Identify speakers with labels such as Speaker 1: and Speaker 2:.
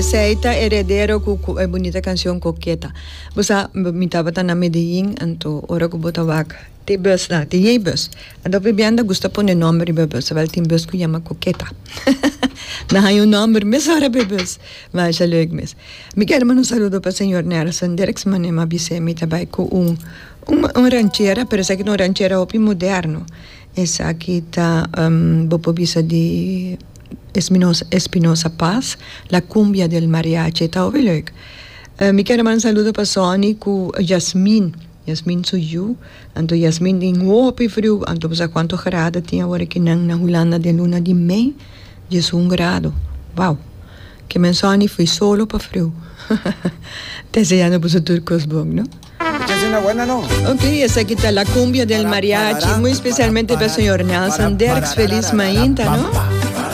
Speaker 1: Seita heredero ku bonita canción coqueta. Busa mi tabata na Medellín anto ora ku bota wak. Te bus na, te ye bus. Ando bebianda gusta pone nombre bebus, vel tin bus ku llama coqueta. Na hay un nombre mes ahora bebus. Mas ja leuk mis. Mi quero mandar saludo para señor Nelson Derks manema bise mi tabai ku un ranchera, pero esa que no ranchera opi moderno. Esa aqui tá bopo bisa di Espinosa Paz, la cumbia del mariachi, tá ook leuk. Mi quero mandar saludo para Sony ku Yasmin Suyu, anto Yasmin din hopi frio, anto pasa quanto grado tinha agora que na Holanda de luna de mei, 1 grado. Wow. Que men Sony foi solo para frio. Desejando por su turcos bom, ¿no?
Speaker 2: Es una buena, ¿no?
Speaker 1: Ok, esa aquí está la cumbia del mariachi, muy especialmente para el señor Nelson Derks, feliz mainta, ¿no?